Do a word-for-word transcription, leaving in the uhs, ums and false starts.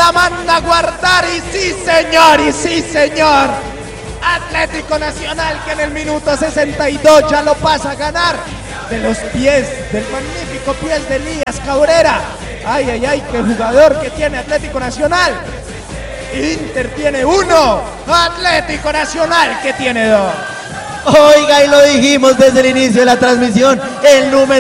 la manda a guardar y sí señor, y sí señor. Atlético Nacional que en el minuto sesenta y dos ya lo pasa a ganar de los pies, del magnífico pies de Elías Cabrera. Ay, ay, ay, qué jugador que tiene Atlético Nacional. Inter tiene uno, Atlético Nacional que tiene dos. Oiga, y lo dijimos desde el inicio de la transmisión, el número